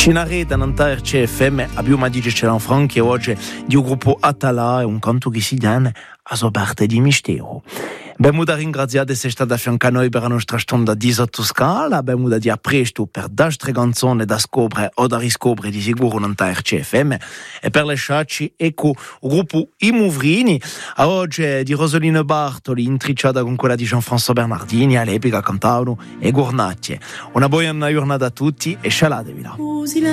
Cinareta nanta RCFM abbiamo dice c'era un Franchi e oggi di un gruppo Atala e un canto che si chiama A Soparte di Mistero. Abbiamo da ringraziare se state a fianco a noi per la nostra stonda di Scala, abbiamo da dire a presto per d'altre canzoni da scoprire o da riscoprire di sicuro nanta RCFM e per le sciacci ecco il gruppo I Muvrini, a oggi di Rosolino Bartoli intricciata con quella di Jean-François Bernardini all'epica cantavano e Gornacce. Una buona giornata a tutti e scialatevi là.